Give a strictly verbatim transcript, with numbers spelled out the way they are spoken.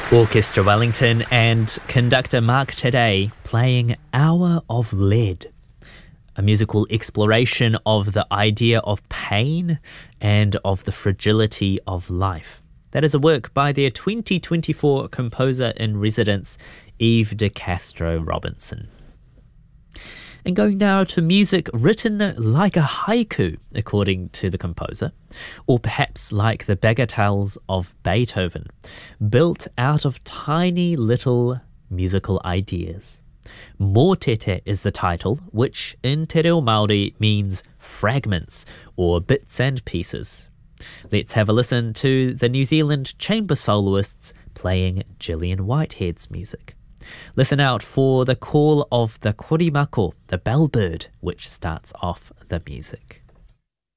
Orchestra Wellington and conductor Mark Today playing Hour of Lead, a musical exploration of the idea of pain and of the fragility of life. That is a work by their twenty twenty-four composer in residence, Eve de Castro Robinson. And going now to music written like a haiku, according to the composer, or perhaps like the bagatelles of Beethoven, built out of tiny little musical ideas. Motete is the title, which in Te Reo Māori means fragments or bits and pieces. Let's have a listen to the New Zealand chamber soloists playing Gillian Whitehead's music. Listen out for the call of the korimako, the bellbird, which starts off the music.